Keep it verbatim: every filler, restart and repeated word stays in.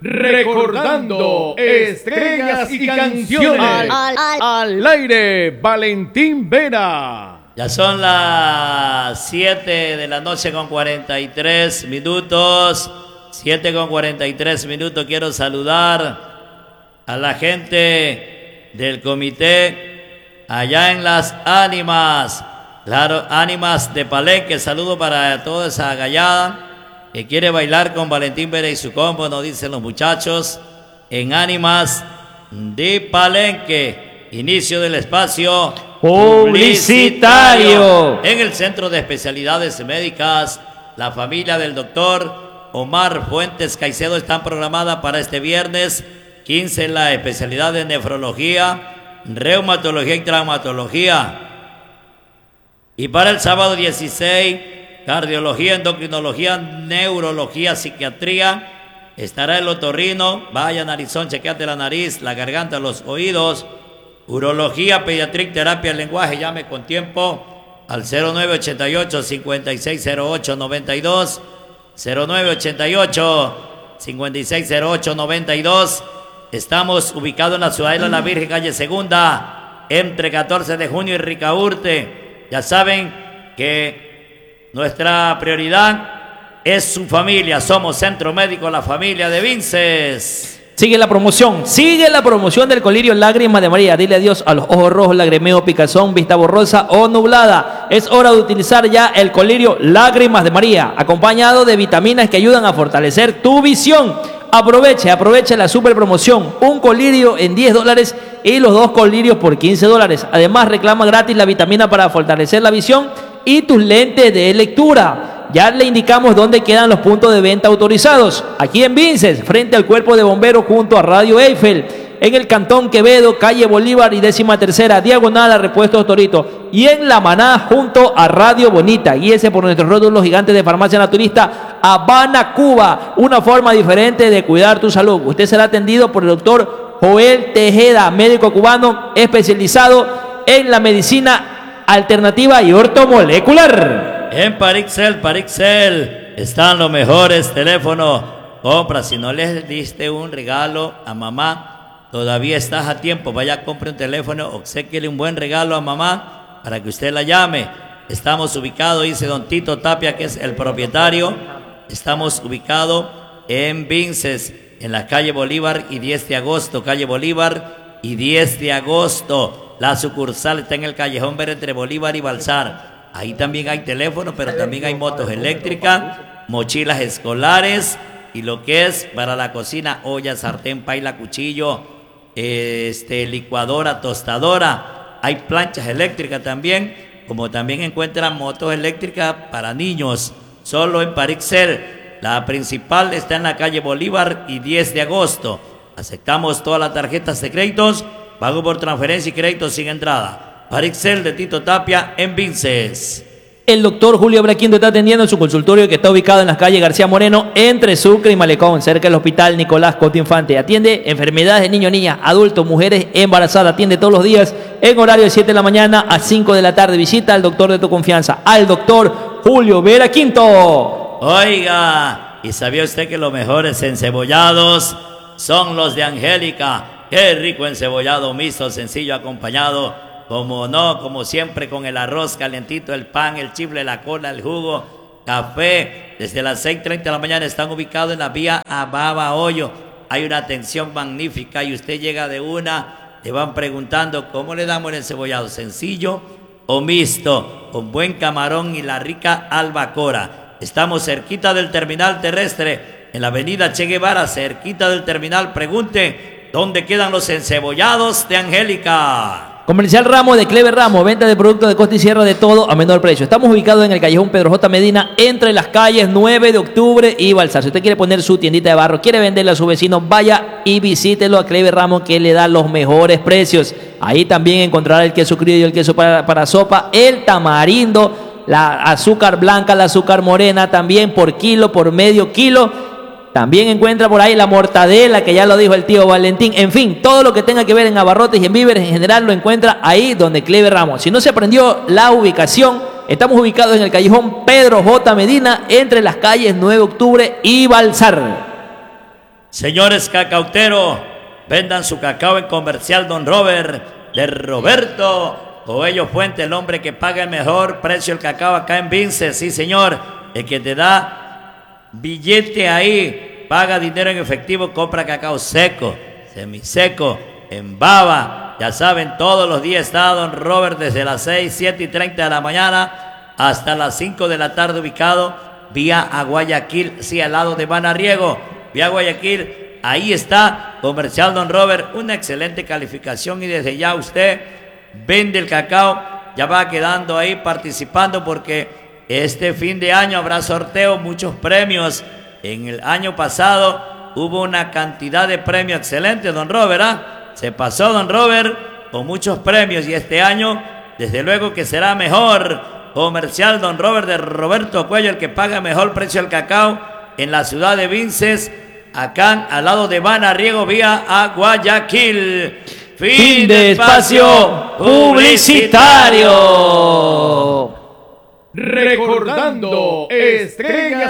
Recordando estrellas y canciones. Al, al, al, al aire, Valentín Vera. Ya son las siete de la noche con cuarenta y tres minutos. siete con cuarenta y tres minutos. Quiero saludar a la gente del comité allá en Las Ánimas. Claro, Ánimas de Palenque. Saludo para toda esa gallada que quiere bailar con Valentín Vera y su combo, nos dicen los muchachos, en Ánimas de Palenque. Inicio del espacio publicitario en el Centro de Especialidades Médicas. La familia del doctor Omar Fuentes Caicedo están programadas para este viernes quince en la especialidad de nefrología, reumatología y traumatología. Y para el sábado dieciséis, cardiología, endocrinología, neurología, psiquiatría. Estará el otorrino, vaya narizón, chequeate la nariz, la garganta, los oídos. Urología, pediatría, terapia del lenguaje. Llame con tiempo al cero nueve ochenta y ocho, cincuenta y seis cero ocho, noventa y dos. cero nueve ochenta y ocho, cincuenta y seis cero ocho, noventa y dos. Estamos ubicados en la Ciudadela La Virgen, calle Segunda, entre catorce de junio y Ricaurte. Ya saben que nuestra prioridad es su familia. Somos Centro Médico La Familia de Vinces. Sigue la promoción, sigue la promoción del colirio Lágrimas de María. Dile adiós a los ojos rojos, lagrimeo, picazón, vista borrosa o nublada. Es hora de utilizar ya el colirio Lágrimas de María, acompañado de vitaminas que ayudan a fortalecer tu visión. Aproveche, aproveche la super promoción. Un colirio en diez dólares y los dos colirios por quince dólares. Además, reclama gratis la vitamina para fortalecer la visión y tus lentes de lectura. Ya le indicamos dónde quedan los puntos de venta autorizados. Aquí en Vinces, frente al Cuerpo de Bomberos junto a Radio Eiffel. En el Cantón Quevedo, calle Bolívar y décima tercera, diagonal a Repuestos Torito. Y en La Maná, junto a Radio Bonita. Guíese por nuestros rótulos gigantes de Farmacia Naturista Habana, Cuba. Una forma diferente de cuidar tu salud. Usted será atendido por el doctor Joel Tejeda, médico cubano especializado en la medicina alternativa y ortomolecular. En Parixel, Parixel, están los mejores teléfonos. Compra, si no le diste un regalo a mamá, todavía estás a tiempo. Vaya, compre un teléfono, obséquiele un buen regalo a mamá para que usted la llame. Estamos ubicados, dice don Tito Tapia, que es el propietario. Estamos ubicados en Vinces, en la calle Bolívar y diez de agosto. Calle Bolívar y diez de agosto. La sucursal está en el callejón ver entre Bolívar y Balsar. Ahí también hay teléfono, pero también hay motos eléctricas, mochilas escolares y lo que es para la cocina, olla, sartén, paila, cuchillo, este, licuadora, tostadora. Hay planchas eléctricas también, como también encuentran motos eléctricas para niños, solo en Parixel. La principal está en la calle Bolívar y diez de agosto. Aceptamos todas las tarjetas de créditos, pago por transferencia y crédito sin entrada. Parixel de Tito Tapia en Vinces. El doctor Julio Braquín está atendiendo en su consultorio que está ubicado en las calles García Moreno, entre Sucre y Malecón, cerca del Hospital Nicolás Coto Infante. Atiende enfermedades de niños, niñas, adultos, mujeres embarazadas. Atiende todos los días en horario de siete de la mañana a cinco de la tarde. Visita al doctor de tu confianza, al doctor Julio Vera Quinto. Oiga, ¿y sabía usted que los mejores encebollados son los de Angélica? Qué rico encebollado mixto, sencillo, acompañado, como no, como siempre, con el arroz calentito, el pan, el chifle, la cola, el jugo, café. Desde las seis y treinta de la mañana están ubicados en la vía Ababa Hoyo. Hay una atención magnífica y usted llega de una, le van preguntando cómo le damos el encebollado, sencillo o mixto, con buen camarón y la rica albacora. Estamos cerquita del terminal terrestre, en la avenida Che Guevara, cerquita del terminal. Pregunte dónde quedan los encebollados de Angélica. Comercial Ramos de Clever Ramos, venta de productos de costa y sierra de todo a menor precio. Estamos ubicados en el callejón Pedro J. Medina, entre las calles nueve de octubre y Balsar. Si usted quiere poner su tiendita de barro, quiere venderle a su vecino, vaya y visítelo a Clever Ramos, que le da los mejores precios. Ahí también encontrará el queso criollo, el queso para, para sopa, el tamarindo, la azúcar blanca, la azúcar morena, también por kilo, por medio kilo. También encuentra por ahí la mortadela, que ya lo dijo el tío Valentín. En fin, todo lo que tenga que ver en abarrotes y en víveres en general lo encuentra ahí donde Clever Ramos. Si no se aprendió la ubicación, estamos ubicados en el callejón Pedro J. Medina, entre las calles nueve de octubre y Balsar. Señores cacauteros, vendan su cacao en Comercial Don Robert de Roberto Coello Fuente, el hombre que paga el mejor precio del cacao acá en Vinces. Sí, señor, el que te da billete ahí, paga dinero en efectivo, compra cacao seco, semiseco, en baba. Ya saben, todos los días está Don Robert desde las seis, siete y treinta de la mañana hasta las cinco de la tarde, ubicado vía a Guayaquil, sí, al lado de Banarriego, vía Guayaquil. Ahí está Comercial Don Robert, una excelente calificación, y desde ya usted vende el cacao, ya va quedando ahí participando, porque este fin de año habrá sorteo, muchos premios. En el año pasado hubo una cantidad de premios excelentes, Don Robert, ¿ah? Se pasó Don Robert con muchos premios, y este año desde luego que será mejor. Comercial Don Robert de Roberto Cuello, el que paga mejor precio del cacao en la ciudad de Vinces, acá al lado de Banarriego, vía a Guayaquil. Fin, Fin de espacio publicitario. Recordando Estrellas